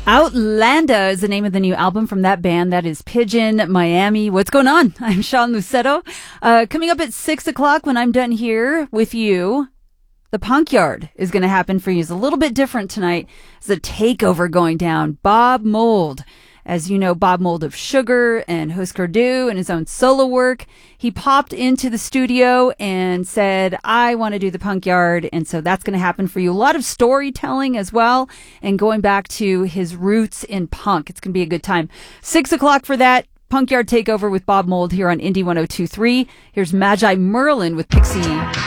Outlander is the name of the new album from that band. That is Pigeon Miami. What's going on? I'm Sean Lucetto. Coming up at 6 o'clock when I'm done here with you, the Punk Yard is going to happen for you. It's a little bit different tonight. There's a takeover going down. Bob Mould. As you know, Bob Mould of Sugar and Husker Du and his own solo work. He popped into the studio and said, I want to do the Punk Yard. And so that's going to happen for you. A lot of storytelling as well and going back to his roots in punk. It's going to be a good time. 6 o'clock for that. Punk Yard Takeover with Bob Mould here on Indie 102.3. Here's Magi Merlin with Pixie.